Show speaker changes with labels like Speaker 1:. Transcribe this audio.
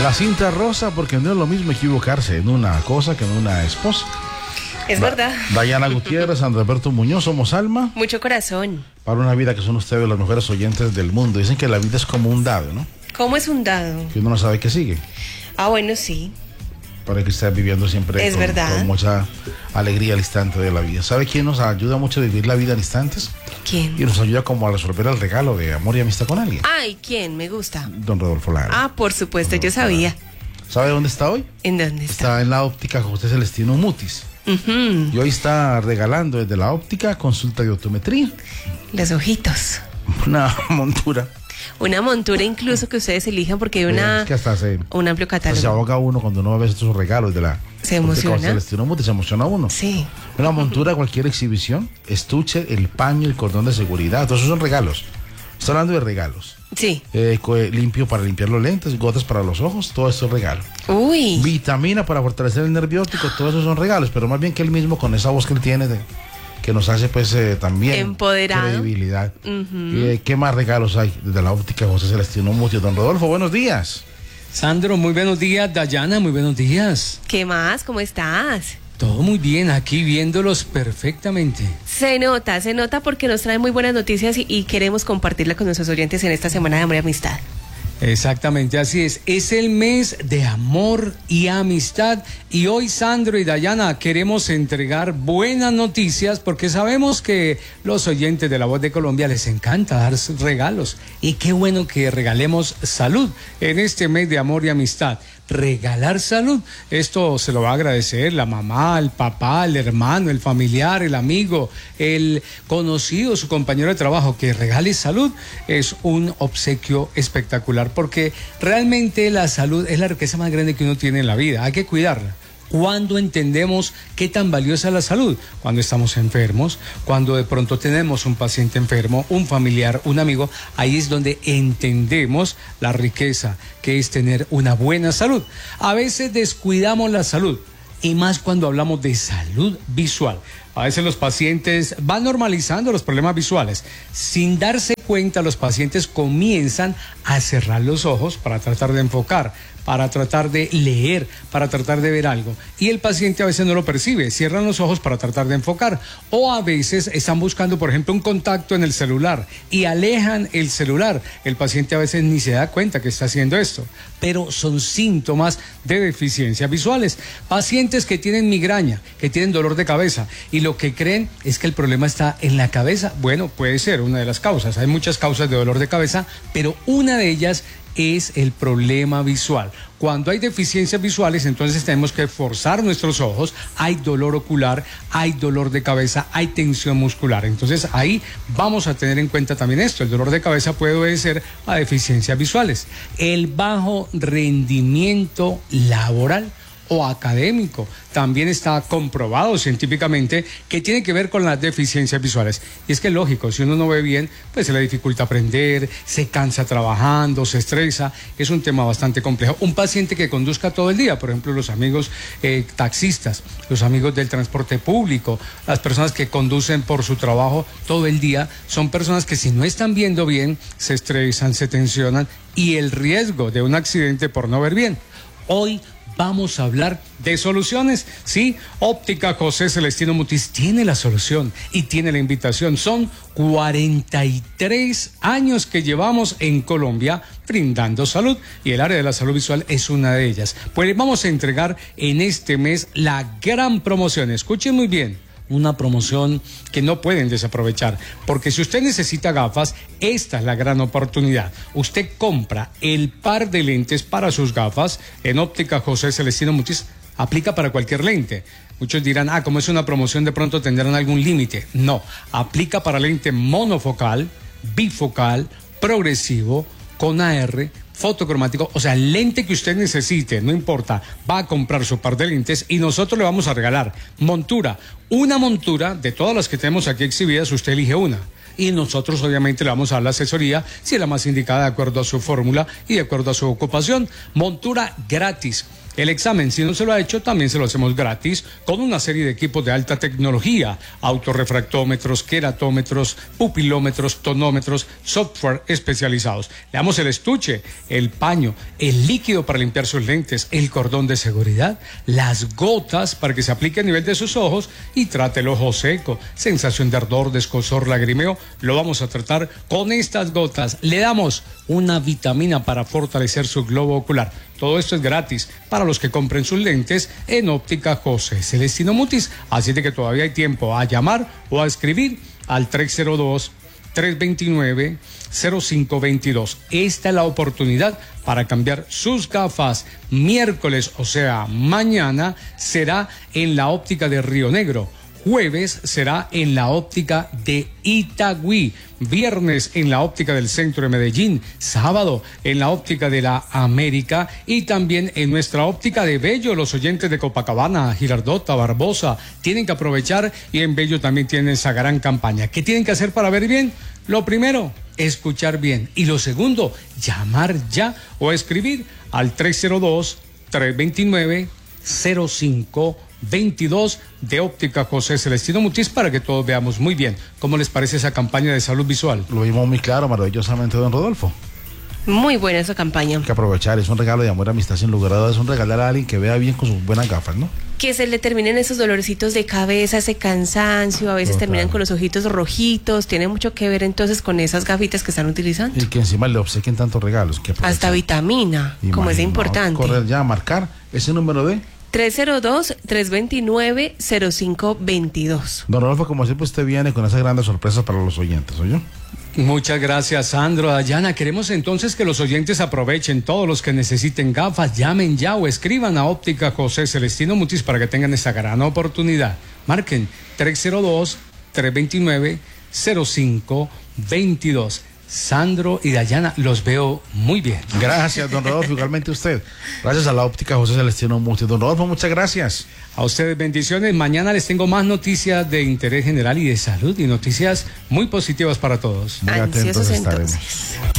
Speaker 1: La cinta rosa, porque no es lo mismo equivocarse en una cosa que en una esposa.
Speaker 2: Es verdad.
Speaker 1: Dayana Gutiérrez, Andrés Alberto Muñoz, somos Alma.
Speaker 2: Mucho corazón.
Speaker 1: Para una vida que son ustedes los mejores oyentes del mundo. Dicen que la vida es como un dado, ¿no?
Speaker 2: ¿Cómo es un dado?
Speaker 1: Que uno no sabe qué sigue.
Speaker 2: Ah, bueno, sí.
Speaker 1: Para que esté viviendo siempre con mucha alegría al instante de la vida. ¿Sabe quién nos ayuda mucho a vivir la vida en instantes?
Speaker 2: ¿Quién?
Speaker 1: Y nos ayuda como a resolver el regalo de amor y amistad con alguien.
Speaker 2: Ay, ¿quién? Me gusta.
Speaker 1: Don Rodolfo Lara.
Speaker 2: Ah, por supuesto, yo sabía.
Speaker 1: ¿Sabe dónde está hoy?
Speaker 2: ¿En dónde está?
Speaker 1: Está en la óptica José Celestino Mutis. Y hoy está regalando desde la óptica consulta de optometría.
Speaker 2: Los ojitos.
Speaker 1: Una montura.
Speaker 2: Una montura incluso que ustedes elijan porque hay
Speaker 1: es que hasta
Speaker 2: un amplio catálogo.
Speaker 1: Se ahoga uno cuando uno ve estos regalos de la...
Speaker 2: Se emociona.
Speaker 1: Celestino Mutis, se emociona uno.
Speaker 2: Sí.
Speaker 1: Una montura, cualquier exhibición, estuche, el paño, el cordón de seguridad, todos esos son regalos. Estoy hablando de regalos.
Speaker 2: Sí.
Speaker 1: Limpio para limpiar los lentes, gotas para los ojos, todo esto es regalo.
Speaker 2: Uy.
Speaker 1: Vitamina para fortalecer el nervio óptico, todos esos son regalos, pero más bien que él mismo con esa voz que él tiene que nos hace pues también
Speaker 2: empoderado,
Speaker 1: credibilidad. ¿Qué más regalos hay desde la óptica José Celestino Mutis? Don Rodolfo, buenos días.
Speaker 3: Sandro, muy buenos días. Dayana, muy buenos días.
Speaker 2: ¿Qué más? ¿Cómo estás?
Speaker 3: Todo muy bien, aquí viéndolos perfectamente.
Speaker 2: Se nota porque nos trae muy buenas noticias y queremos compartirla con nuestros oyentes en esta semana de amor y amistad.
Speaker 3: Exactamente, así es. Es el mes de amor y amistad y hoy Sandro y Dayana queremos entregar buenas noticias porque sabemos que los oyentes de La Voz de Colombia les encanta dar regalos y qué bueno que regalemos salud en este mes de amor y amistad. Regalar salud, esto se lo va a agradecer la mamá, el papá, el hermano, el familiar, el amigo, el conocido, su compañero de trabajo. Que regale salud es un obsequio espectacular porque realmente la salud es la riqueza más grande que uno tiene en la vida, hay que cuidarla. ¿Cuándo entendemos qué tan valiosa es la salud? Cuando estamos enfermos, cuando de pronto tenemos un paciente enfermo, un familiar, un amigo, ahí es donde entendemos la riqueza que es tener una buena salud. A veces descuidamos la salud y más cuando hablamos de salud visual. A veces los pacientes van normalizando los problemas visuales. Sin darse cuenta, los pacientes comienzan a cerrar los ojos para tratar de enfocar, para tratar de leer, para tratar de ver algo. Y el paciente a veces no lo percibe, cierran los ojos para tratar de enfocar. O a veces están buscando, por ejemplo, un contacto en el celular y alejan el celular. El paciente a veces ni se da cuenta que está haciendo esto. Pero son síntomas de deficiencias visuales. Pacientes que tienen migraña, que tienen dolor de cabeza y lo que creen es que el problema está en la cabeza. Bueno, puede ser una de las causas. Hay muchas causas de dolor de cabeza, pero una de ellas es el problema visual. Cuando hay deficiencias visuales, entonces tenemos que forzar nuestros ojos, hay dolor ocular, hay dolor de cabeza, hay tensión muscular. Entonces ahí vamos a tener en cuenta también esto. El dolor de cabeza puede obedecer a deficiencias visuales. El bajo rendimiento laboral o académico también está comprobado científicamente que tiene que ver con las deficiencias visuales. Y es que lógico, si uno no ve bien, pues se le dificulta aprender, se cansa trabajando, se estresa, es un tema bastante complejo. Un paciente que conduzca todo el día, por ejemplo, los amigos taxistas, los amigos del transporte público, las personas que conducen por su trabajo todo el día, son personas que si no están viendo bien, se estresan, se tensionan y el riesgo de un accidente por no ver bien. Hoy vamos a hablar de soluciones, ¿sí? Óptica José Celestino Mutis tiene la solución y tiene la invitación. Son 43 años que llevamos en Colombia brindando salud y el área de la salud visual es una de ellas. Pues vamos a entregar en este mes la gran promoción. Escuchen muy bien. Una promoción que no pueden desaprovechar, porque si usted necesita gafas, esta es la gran oportunidad. Usted compra el par de lentes para sus gafas en Óptica José Celestino Mutis, aplica para cualquier lente. Muchos dirán, como es una promoción, de pronto tendrán algún límite. No, aplica para lente monofocal, bifocal, progresivo, con AR, fotocromático, o sea, el lente que usted necesite, no importa, va a comprar su par de lentes y nosotros le vamos a regalar montura. Una montura de todas las que tenemos aquí exhibidas, usted elige una. Y nosotros obviamente le vamos a dar la asesoría si es la más indicada de acuerdo a su fórmula y de acuerdo a su ocupación. Montura gratis. El examen, si no se lo ha hecho, también se lo hacemos gratis con una serie de equipos de alta tecnología, autorrefractómetros, queratómetros, pupilómetros, tonómetros, software especializados. Le damos el estuche, el paño, el líquido para limpiar sus lentes, el cordón de seguridad, las gotas para que se aplique a nivel de sus ojos y trate el ojo seco, sensación de ardor, de escozor, lagrimeo. Lo vamos a tratar con estas gotas. Le damos una vitamina para fortalecer su globo ocular. Todo esto es gratis para los que compren sus lentes en Óptica José Celestino Mutis. Así de que todavía hay tiempo a llamar o a escribir al 302-329-0522. Esta es la oportunidad para cambiar sus gafas. Miércoles, o sea, mañana, será en la óptica de Río Negro. Jueves será en la óptica de Itagüí, viernes en la óptica del centro de Medellín, sábado en la óptica de la América y también en nuestra óptica de Bello. Los oyentes de Copacabana, Girardota, Barbosa tienen que aprovechar y en Bello también tienen esa gran campaña. ¿Qué tienen que hacer para ver bien? Lo primero, escuchar bien, y lo segundo, llamar ya o escribir al 302-329-0522 de Óptica José Celestino Mutis para que todos veamos muy bien. ¿Cómo les parece esa campaña de salud visual?
Speaker 1: Lo vimos muy claro, maravillosamente, don Rodolfo.
Speaker 2: Muy buena esa campaña.
Speaker 1: Hay que aprovechar, es un regalo de amor, amistad sin lugar a dudas, es un regalar a alguien que vea bien con sus buenas gafas, ¿no?
Speaker 2: Que se le terminen esos dolorcitos de cabeza, ese cansancio, a veces terminan con los ojitos rojitos, tiene mucho que ver entonces con esas gafitas que están utilizando.
Speaker 1: Y que encima le obsequien tantos regalos. Que
Speaker 2: hasta vitamina, como es importante.
Speaker 1: Correr ya a marcar ese número de
Speaker 2: 302-329-0522.
Speaker 1: Don Rodolfo, como siempre usted viene con esas grandes sorpresas para los oyentes, ¿oyó?
Speaker 3: Muchas gracias, Sandro. Dayana, queremos entonces que los oyentes aprovechen, todos los que necesiten gafas, llamen ya o escriban a Óptica José Celestino Mutis para que tengan esa gran oportunidad. Marquen 302-329-0522. Sandro y Dayana, los veo muy bien.
Speaker 1: Gracias, don Rodolfo, igualmente usted. Gracias a la Óptica José Celestino Mutis. Don Rodolfo, muchas gracias.
Speaker 3: A ustedes bendiciones. Mañana les tengo más noticias de interés general y de salud y noticias muy positivas para todos.
Speaker 1: Muy atentos estaremos.